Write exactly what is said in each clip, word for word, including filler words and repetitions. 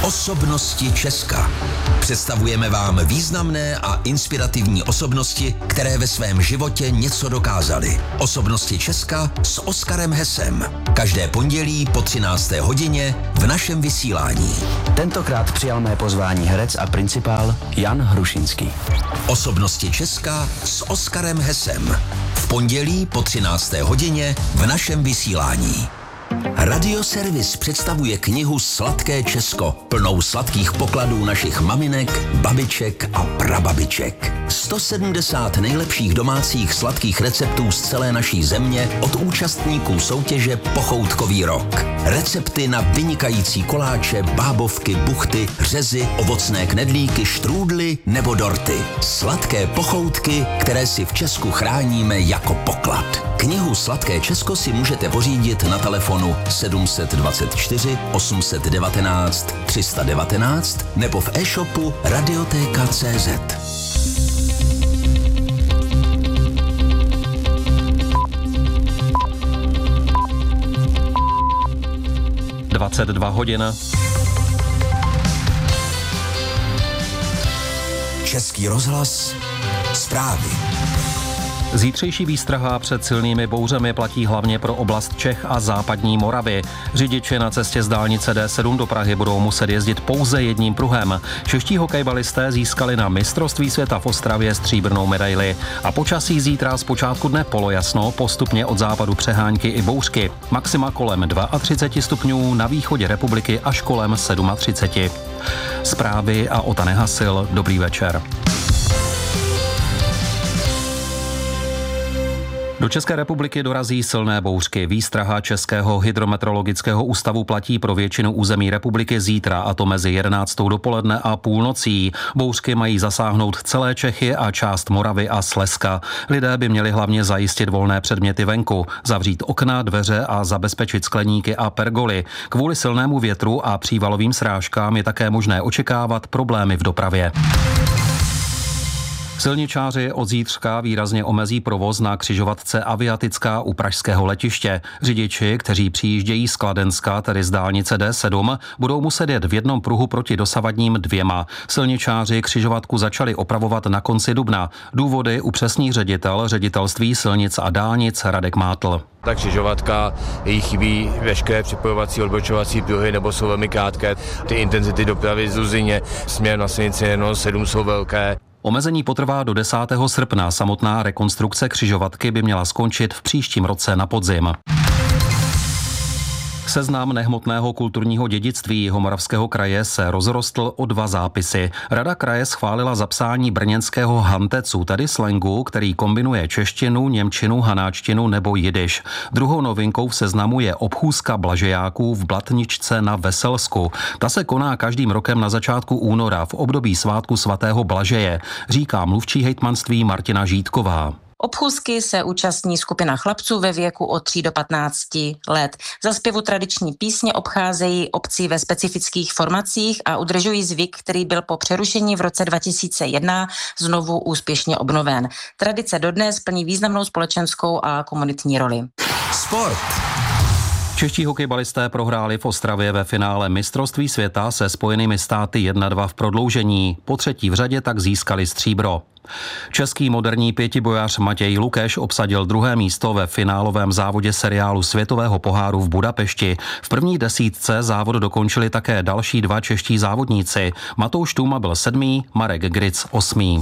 Osobnosti Česka. Představujeme vám významné a inspirativní osobnosti, které ve svém životě něco dokázaly. Osobnosti Česka s Oskarem Hesem. Každé pondělí po třinácté hodině v našem vysílání. Tentokrát přijal mé pozvání herec a principál Jan Hrušinský. Osobnosti Česka s Oskarem Hesem. V pondělí po třinácté hodině v našem vysílání. Radioservis představuje knihu Sladké Česko, plnou sladkých pokladů našich maminek, babiček a prababiček. sto sedmdesát nejlepších domácích sladkých receptů z celé naší země od účastníků soutěže Pochoutkový rok. Recepty na vynikající koláče, bábovky, buchty, řezy, ovocné knedlíky, štrůdly nebo dorty. Sladké pochoutky, které si v Česku chráníme jako poklad. Knihu Sladké Česko si můžete pořídit na telefonu sedm dvacet čtyři osm jedna devět tři jedna devět nebo v e-shopu radioteka tečka cé zet. dvacet dva hodin. Český rozhlas, zprávy. Zítřejší výstraha před silnými bouřemi platí hlavně pro oblast Čech a západní Moravy. Řidiči na cestě z dálnice D sedm do Prahy budou muset jezdit pouze jedním pruhem. Čeští hokejbalisté získali na mistrovství světa v Ostravě stříbrnou medaili. A počasí zítra z počátku dne polojasno, postupně od západu přehánky i bouřky. Maxima kolem třicet dva stupňů, na východě republiky až kolem třicet sedm. Zprávy a Ota Nehasil. Dobrý večer. Do České republiky dorazí silné bouřky. Výstraha Českého hydrometeorologického ústavu platí pro většinu území republiky zítra, a to mezi jedenáctou dopoledne a půlnocí. Bouřky mají zasáhnout celé Čechy a část Moravy a Slezska. Lidé by měli hlavně zajistit volné předměty venku, zavřít okna, dveře a zabezpečit skleníky a pergoly. Kvůli silnému větru a přívalovým srážkám je také možné očekávat problémy v dopravě. Silničáři od zítřka výrazně omezí provoz na křižovatce Aviatická u pražského letiště. Řidiči, kteří přijíždějí z Kladenska, tedy z dálnice D sedm, budou muset jet v jednom pruhu proti dosavadním dvěma. Silničáři křižovatku začali opravovat na konci dubna. Důvody upřesní ředitel Ředitelství silnic a dálnic Radek Mátl. Ta křižovatka, jí chybí veškeré připojovací odbočovací pruhy nebo jsou velmi krátké. Ty intenzity dopravy z Luzině směrem na silnici sedm jsou velké. Omezení potrvá do desátého srpna. Samotná rekonstrukce křižovatky by měla skončit v příštím roce na podzim. Seznam nehmotného kulturního dědictví Jihomoravského kraje se rozrostl o dva zápisy. Rada kraje schválila zapsání brněnského hantecu, tedy slangu, který kombinuje češtinu, němčinu, hanáčtinu nebo jidiš. Druhou novinkou v seznamu je obchůzka blažejáků v Blatničce na Veselsku. Ta se koná každým rokem na začátku února v období svátku svatého Blažeje, říká mluvčí hejtmanství Martina Žítková. Obchůzky se účastní skupina chlapců ve věku od tří do patnácti let. Za zpěvu tradiční písně obcházejí obcí ve specifických formacích a udržují zvyk, který byl po přerušení v roce dva tisíce jedna znovu úspěšně obnoven. Tradice dodnes plní významnou společenskou a komunitní roli. Sport. Čeští hokejbalisté prohráli v Ostravě ve finále mistrovství světa se Spojenými státy jedna dva v prodloužení. Po třetí v řadě tak získali stříbro. Český moderní pětibojař Matěj Lukeš obsadil druhé místo ve finálovém závodě seriálu Světového poháru v Budapešti. V první desítce závod dokončili také další dva čeští závodníci. Matouš Tůma byl sedmý, Marek Gric osmý.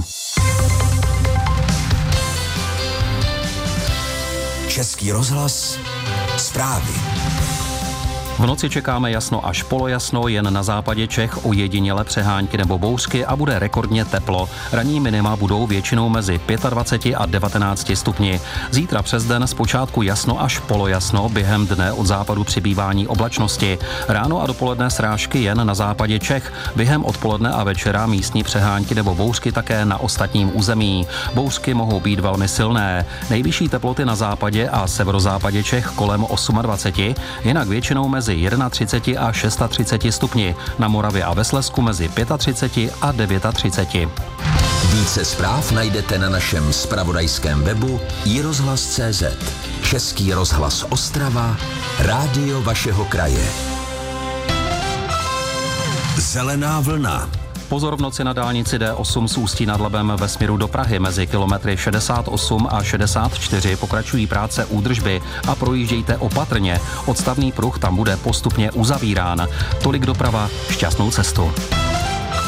Český rozhlas, zprávy. V noci čekáme jasno až polojasno, jen na západě Čech ojediněle přehánky nebo bouřky a bude rekordně teplo. Ranní minima budou většinou mezi dvaceti pěti a devatenácti stupni. Zítra přes den zpočátku jasno až polojasno, během dne od západu přibývání oblačnosti. Ráno a dopoledne srážky jen na západě Čech, během odpoledne a večera místní přehánky nebo bouřky také na ostatním území. Bouřky mohou být velmi silné. Nejvyšší teploty na západě a severozápadě Čech kolem dvaceti osmi, jinak většinou mezi třiceti jedna a třiceti šesti stupni, na Moravě a ve Slezsku mezi třiceti pěti a třiceti devíti. Více zpráv najdete na našem zpravodajském webu i rozhlas tečka cé zet. Český rozhlas Ostrava, rádio vašeho kraje. Zelená vlna. Pozor v noci na dálnici D osm z Ústí nad Labem ve směru do Prahy mezi kilometry šedesát osm a šedesát čtyři pokračují práce údržby a projíždějte opatrně. Odstavný pruh tam bude postupně uzavírán. Tolik doprava, šťastnou cestu.